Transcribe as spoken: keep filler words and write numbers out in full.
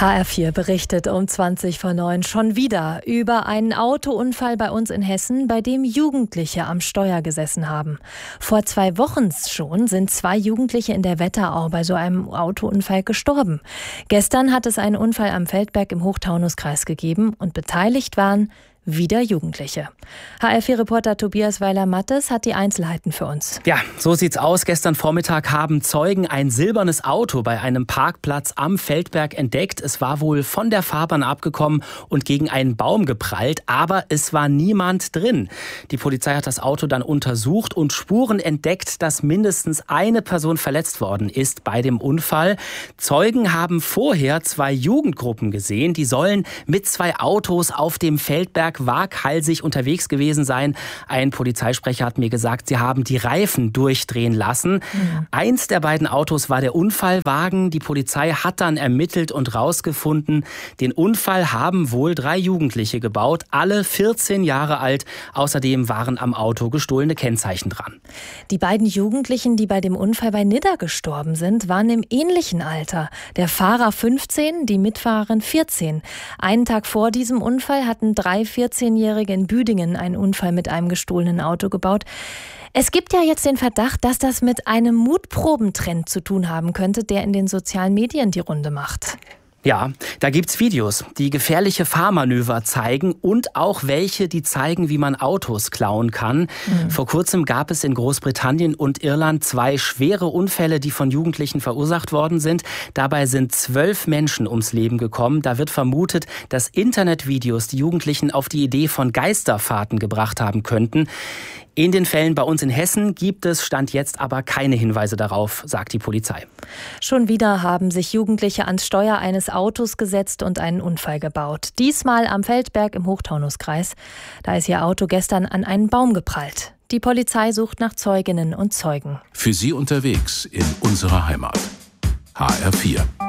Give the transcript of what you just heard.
H R vier berichtet um zwanzig vor neun schon wieder über einen Autounfall bei uns in Hessen, bei dem Jugendliche am Steuer gesessen haben. Vor zwei Wochen schon sind zwei Jugendliche in der Wetterau bei so einem Autounfall gestorben. Gestern hat es einen Unfall am Feldberg im Hochtaunuskreis gegeben und beteiligt waren wieder Jugendliche. H R vier-Reporter Tobias Weiler-Mattes hat die Einzelheiten für uns. Ja, so sieht's aus. Gestern Vormittag haben Zeugen ein silbernes Auto bei einem Parkplatz am Feldberg entdeckt. Es war wohl von der Fahrbahn abgekommen und gegen einen Baum geprallt, aber es war niemand drin. Die Polizei hat das Auto dann untersucht und Spuren entdeckt, dass mindestens eine Person verletzt worden ist bei dem Unfall. Zeugen haben vorher zwei Jugendgruppen gesehen, die sollen mit zwei Autos auf dem Feldberg waghalsig unterwegs gewesen sein. Ein Polizeisprecher hat mir gesagt, sie haben die Reifen durchdrehen lassen. Mhm. Eins der beiden Autos war der Unfallwagen. Die Polizei hat dann ermittelt und rausgefunden, den Unfall haben wohl drei Jugendliche gebaut, alle vierzehn Jahre alt. Außerdem waren am Auto gestohlene Kennzeichen dran. Die beiden Jugendlichen, die bei dem Unfall bei Nidda gestorben sind, waren im ähnlichen Alter. Der Fahrer fünfzehn, die Mitfahrerin vierzehn. Einen Tag vor diesem Unfall hatten drei vierzehnjährige in Büdingen einen Unfall mit einem gestohlenen Auto gebaut. Es gibt ja jetzt den Verdacht, dass das mit einem Mutprobentrend zu tun haben könnte, der in den sozialen Medien die Runde macht. Ja, da gibt's Videos, die gefährliche Fahrmanöver zeigen und auch welche, die zeigen, wie man Autos klauen kann. Mhm. Vor kurzem gab es in Großbritannien und Irland zwei schwere Unfälle, die von Jugendlichen verursacht worden sind. Dabei sind zwölf Menschen ums Leben gekommen. Da wird vermutet, dass Internetvideos die Jugendlichen auf die Idee von Geisterfahrten gebracht haben könnten. In den Fällen bei uns in Hessen gibt es Stand jetzt aber keine Hinweise darauf, sagt die Polizei. Schon wieder haben sich Jugendliche ans Steuer eines Autos gesetzt und einen Unfall gebaut. Diesmal am Feldberg im Hochtaunuskreis. Da ist ihr Auto gestern an einen Baum geprallt. Die Polizei sucht nach Zeuginnen und Zeugen. Für Sie unterwegs in unserer Heimat. H R vier.